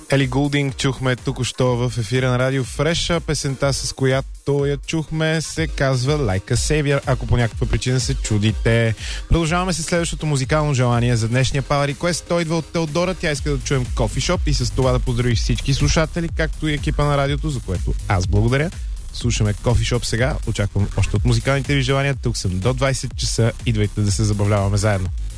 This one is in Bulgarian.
Ели Гулдинг чухме току-що в ефира на Радио Фреш. Песента, с която я чухме, се казва Like a Savior, ако по някаква причина се чудите. Продължаваме с следващото музикално желание за днешния Power Request. Той идва от Теодора. Тя иска да чуем Coffee Shop и с това да поздравиш всички слушатели, както и екипа на радиото, за което аз благодаря. Слушаме Coffee Shop сега. Очаквам още от музикалните ви желания. Тук съм до 20 часа. Идвайте да се забавляваме заедно.